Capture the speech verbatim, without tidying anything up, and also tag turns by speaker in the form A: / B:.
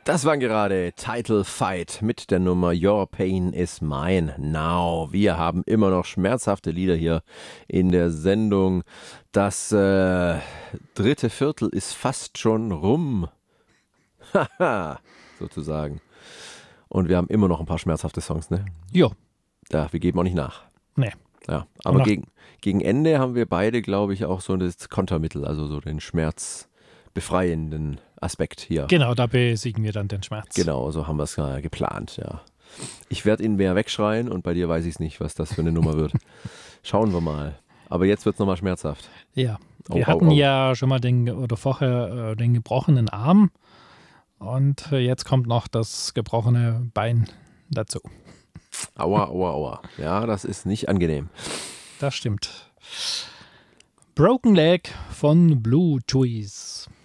A: Das war gerade Title Fight mit der Nummer Your Pain is Mine Now. Wir haben immer noch schmerzhafte Lieder hier in der Sendung. Das äh, dritte Viertel ist fast schon rum. Haha, sozusagen. Und wir haben immer noch ein paar schmerzhafte Songs, ne?
B: Jo.
A: Ja, wir geben auch nicht nach.
B: Nee.
A: Ja, aber gegen, gegen Ende haben wir beide, glaube ich, auch so das Kontermittel, also so den schmerzbefreienden Aspekt hier.
B: Genau, da besiegen wir dann den Schmerz.
A: Genau, so haben wir es äh, geplant, ja. Ich werde ihn mehr wegschreien und bei dir weiß ich es nicht, was das für eine Nummer wird. Schauen wir mal. Aber jetzt wird es nochmal schmerzhaft.
B: Ja, wir
A: oh,
B: hatten
A: oh, oh.
B: ja schon mal den, oder vorher äh, den gebrochenen Arm und äh, jetzt kommt noch das gebrochene Bein dazu.
A: Aua, aua, aua. Ja, das ist nicht angenehm.
B: Das stimmt. Broken Leg von Blue Cheese.